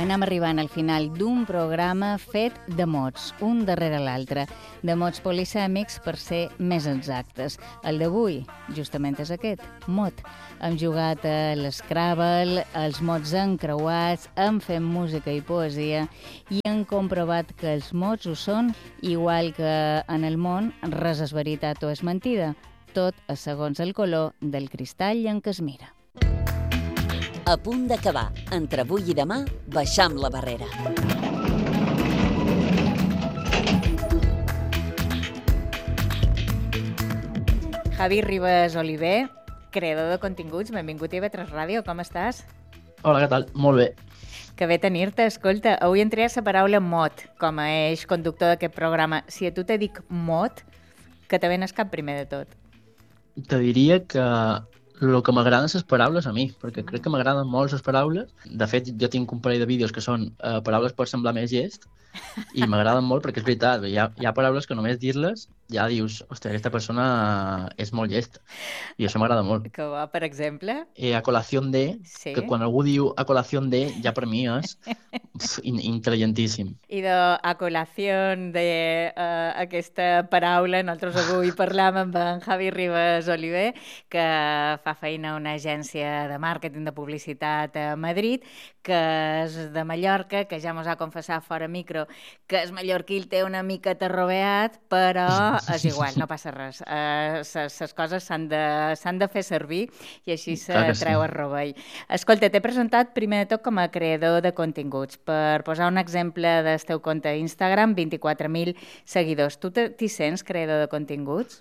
anem arribant al final d'un programa fet de mots, un darrere l'altre, de mots polisèmics per ser més exactes. El d'avui, justament és aquest, mot. Hem jugat a l'Scrabble, els mots encreuats, hem fet música i poesia i hem comprovat que els mots ho són, igual que en el món res és veritat o és mentida. Tot és segons el color del cristall en què es mira. A punt d'acabar. Entre avui i demà, baixam la barrera. Javi Ribas Oliver, creador de continguts, benvingut a IB3 Ràdio, com estàs? Hola, què tal? Molt bé. Que bé tenir-te. Escolta, avui hem triat la paraula mot com a eix conductor d'aquest programa. Si a tu te dic mot, que te venes cap primer de tot? Te diria que el que m'agraden les paraules a mi, perquè crec que m'agraden molt les paraules. De fet, jo tinc un parell de vídeos que són paraules per semblar més gest i m'agraden molt perquè és veritat, hi ha paraules que només dir-les ja dius, hòstia, aquesta persona és molt llesta i això m'agrada molt. Que va, per exemple? A colación de, sí. Que quan algú diu a colación de, ja per mi és intel·ligentíssim. I a colació d'aquesta paraula, nosaltres avui parlam amb en Javi Ribas Oliver, que fa feina a una agència de màrqueting de publicitat a Madrid, que és de Mallorca, que ja mos ha confessat fora micro que el mallorquí el té una mica terrobeat, però és igual, no passa res. Les coses s'han de fer servir i així se treu el rovell. Escolta, t'he presentat primer de tot com a creador de continguts. Per posar un exemple del teu compte Instagram, 24.000 seguidors. Tu t'hi sents creador de continguts?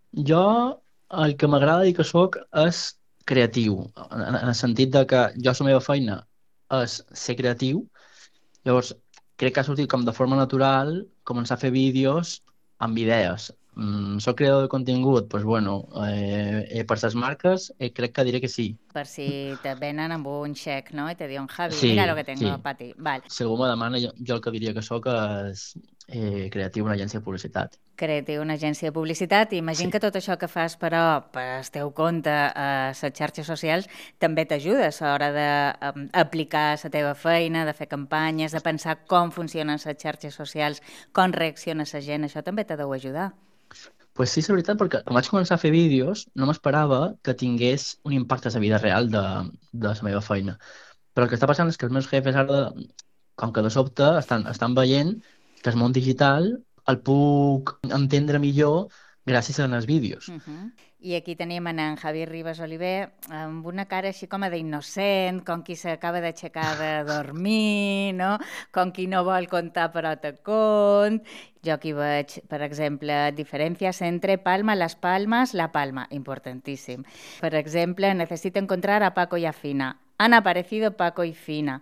Jo, el que m'agrada dir que soc és creatiu, en el sentit de que jo la meva feina és ser creatiu. Llavors, crec que ha sortit com de forma natural començar a fer vídeos amb idees. Soc creador de contingut, doncs bueno, per les marques crec que diré que sí. Per si te venen amb un xec, no? I te diuen, Javi, sí, mira lo que tengo para ti. Val. Si algú me demana, jo el que diria que soc és creatiu en una agència de publicitat. Creatiu una agència de publicitat. Imagino que tot això que fas, però, pel teu compte a les xarxes socials, també t'ajuda a l'hora d'aplicar la teva feina, de fer campanyes, de pensar com funcionen les xarxes socials, com reacciona la gent. Això també t'ha d'ajudar. Pues sí, és veritat, perquè quan vaig començar a fer vídeos no m'esperava que tingués un impacte a la vida real de la meva feina. Però el que està passant és que els meus jefes ara, com que de sobte estan veient que el món digital el puc entendre millor gràcies als vídeos. I aquí tenim en Javi Ribas Oliver amb una cara així com d'innocent, com qui s'acaba d'aixecar de dormir, no? Com qui no vol contar però te cont. Jo aquí veig, per exemple, diferències entre Palma, Las Palmas, La Palma, importantíssim. Per exemple, necesito encontrar a Paco y a Fina. Han aparecido Paco y Fina.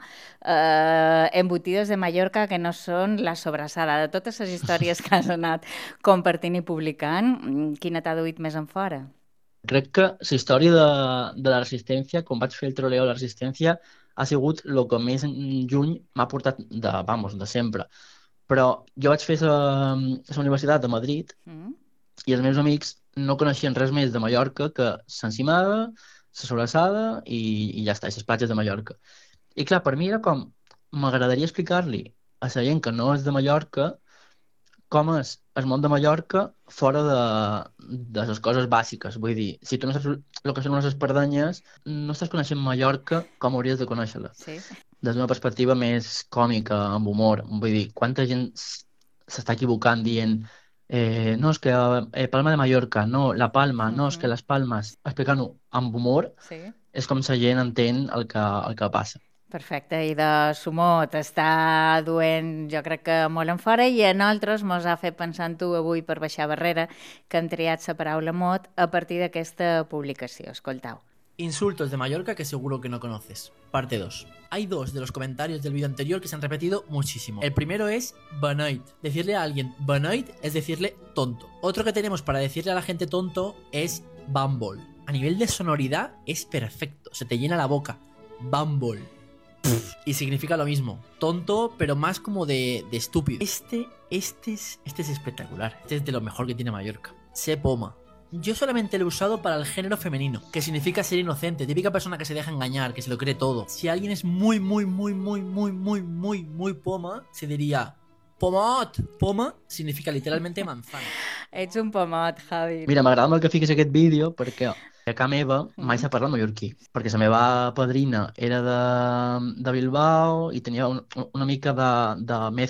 Embutidos de Mallorca que no són la sobrassada. De totes les històries que has anat compartint i publicant, quina t'ha duit més en fora? Crec que la història de la resistència, quan vaig fer el troleo de la resistència, ha sigut el que més lluny m'ha portat de sempre. Però jo vaig fer la Universitat de Madrid i els meus amics no coneixien res més de Mallorca que l'Encimada, la Sobrassada i ja està, i les platges de Mallorca. I clar, per mi era com, m'agradaria explicar-li a la gent que no és de Mallorca com és el món de Mallorca fora de les coses bàsiques. Vull dir, si tu no saps el que són unes espardenyes, no estàs coneixent Mallorca com hauries de conèixer-la. Sí. Des d'una perspectiva més còmica, amb humor. Vull dir, quanta gent s'està equivocant dient no, és que Palma de Mallorca, no, La Palma, no, és que Les Palmes, explicant-ho amb humor, és com la gent entén el que passa. Perfecte, i de Sumó t'està duent, jo crec que molt en fora, i a nosaltres mos ha fet pensar en tu avui per baixar barrera, que hem triat la paraula mot a partir d'aquesta publicació. Escoltau. Insultos de Mallorca que seguro que no conoces. Parte 2. Hay dos de los comentarios del vídeo anterior que se han repetido muchísimo. El primero es Benoit. Decirle a alguien Benoit es decirle tonto. Otro que tenemos para decirle a la gente tonto es Bumble. A nivel de sonoridad es perfecto. Se te llena la boca. Bumble. Y significa lo mismo. Tonto, pero más como de estúpido. Este es espectacular. Este es de lo mejor que tiene Mallorca. Se poma. Yo solamente lo he usado para el género femenino, que significa ser inocente, típica persona que se deja engañar, que se lo cree todo. Si alguien es muy poma, se diría pomot. Poma significa literalmente manzana. Ets un pomot, Javi. Mira, m'agrada molt que fiquis aquest vídeo perquè a casa meva mai s'ha parlat mallorquí, perquè la meva padrina era de Bilbao i tenia una mica de